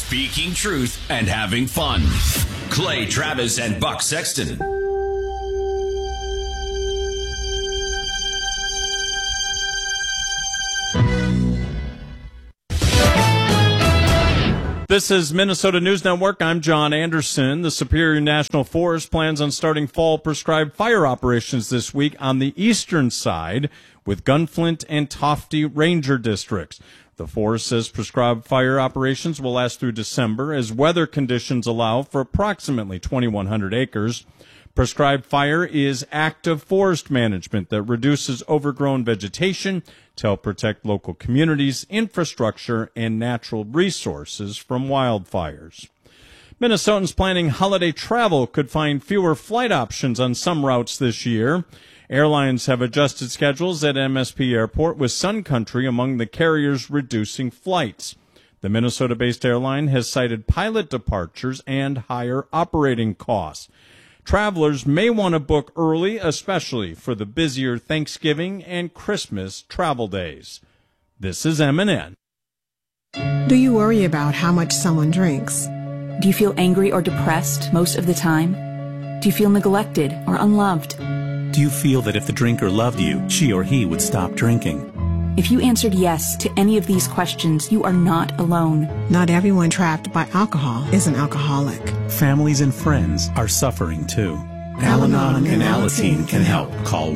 speaking truth and having fun. Clay Travis and Buck Sexton. This is Minnesota News Network. I'm John Anderson. The Superior National Forest plans on starting fall prescribed fire operations this week on the eastern side with Gunflint and Tofte Ranger districts. The forest says prescribed fire operations will last through December as weather conditions allow for approximately 2,100 acres. Prescribed fire is active forest management that reduces overgrown vegetation to help protect local communities, infrastructure, and natural resources from wildfires. Minnesotans planning holiday travel could find fewer flight options on some routes this year. Airlines have adjusted schedules at MSP Airport, with Sun Country among the carriers reducing flights. The Minnesota-based airline has cited pilot departures and higher operating costs. Travelers may want to book early, especially for the busier Thanksgiving and Christmas travel days. This is MNN. Do you worry about how much someone drinks? Do you feel angry or depressed most of the time? Do you feel neglected or unloved? Do you feel that if the drinker loved you, she or he would stop drinking? If you answered yes to any of these questions, you are not alone. Not everyone trapped by alcohol is an alcoholic. Families and friends are suffering too. Al-Anon and Alateen can help. Call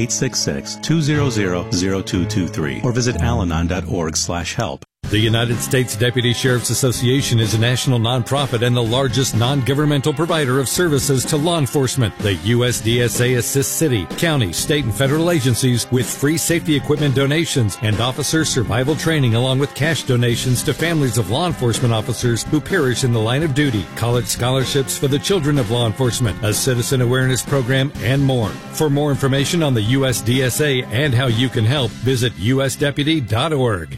1-866-200-0223 or visit alanon.org/help. The United States Deputy Sheriff's Association is a national nonprofit and the largest non-governmental provider of services to law enforcement. The USDSA assists city, county, state, and federal agencies with free safety equipment donations and officer survival training, along with cash donations to families of law enforcement officers who perish in the line of duty, college scholarships for the children of law enforcement, a citizen awareness program, and more. For more information on the USDSA and how you can help, visit usdeputy.org.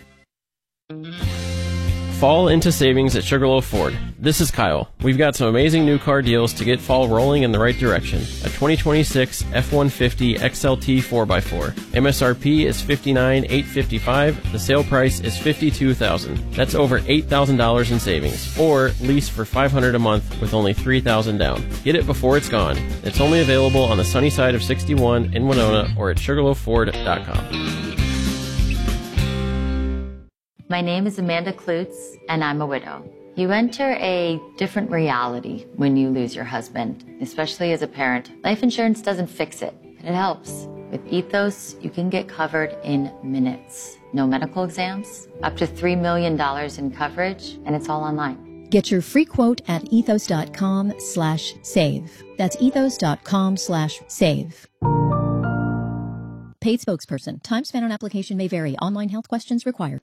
Fall into savings at Sugarloaf Ford. This is Kyle. We've got some amazing new car deals to get fall rolling in the right direction. A 2026 F-150 XLT 4x4. MSRP is $59,855. The sale price is $52,000. That's over $8,000 in savings. Or lease for $500 a month with only $3,000 down. Get it before it's gone. It's only available on the sunny side of 61 in Winona or at sugarloafford.com. My name is Amanda Klutz, and I'm a widow. You enter a different reality when you lose your husband, especially as a parent. Life insurance doesn't fix it, but it helps. With Ethos, you can get covered in minutes. No medical exams, up to $3 million in coverage, and it's all online. Get your free quote at ethos.com/save. That's ethos.com/save. Paid spokesperson. Time spent on application may vary. Online health questions required.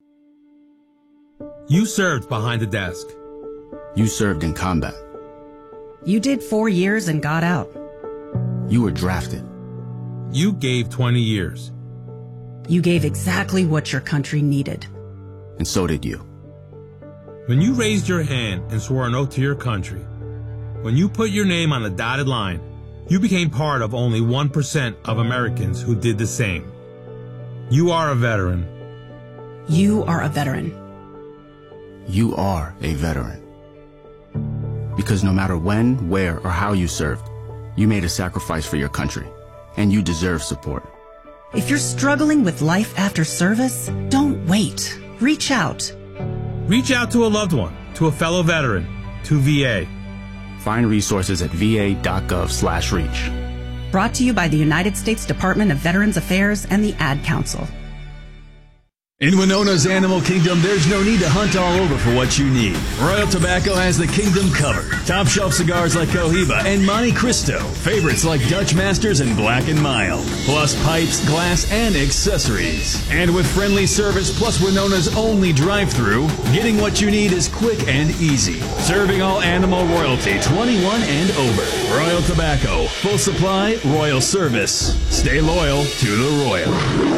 You served behind the desk. You served in combat. You did 4 years and got out. You were drafted. You gave 20 years. You gave exactly what your country needed. And so did you. When you raised your hand and swore an oath to your country, when you put your name on the dotted line, you became part of only 1% of Americans who did the same. You are a veteran. You are a veteran. You are a veteran. Because no matter when, where, or how you served, you made a sacrifice for your country, and you deserve support. If you're struggling with life after service, don't wait. Reach out. Reach out to a loved one, to a fellow veteran, to VA. Find resources at va.gov/reach. Brought to you by the United States Department of Veterans Affairs and the Ad Council. In Winona's Animal Kingdom, there's no need to hunt all over for what you need. Royal Tobacco has the kingdom covered. Top shelf cigars like Cohiba and Monte Cristo. Favorites like Dutch Masters and Black & Mild. Plus pipes, glass, and accessories. And with friendly service plus Winona's only drive-thru, getting what you need is quick and easy. Serving all animal royalty, 21 and over. Royal Tobacco. Full supply, royal service. Stay loyal to the Royal.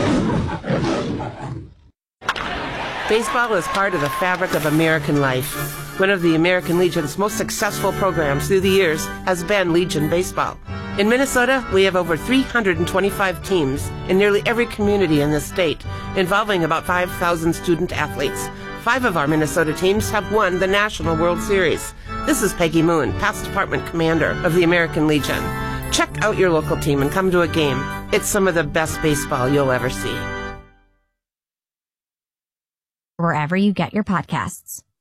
Baseball is part of the fabric of American life. One of the American Legion's most successful programs through the years has been Legion Baseball. In Minnesota, we have over 325 teams in nearly every community in the state, involving about 5,000 student athletes. 5 of our Minnesota teams have won the National World Series. This is Peggy Moon, past department commander of the American Legion. Check out your local team and come to a game. It's some of the best baseball you'll ever see. Wherever you get your podcasts.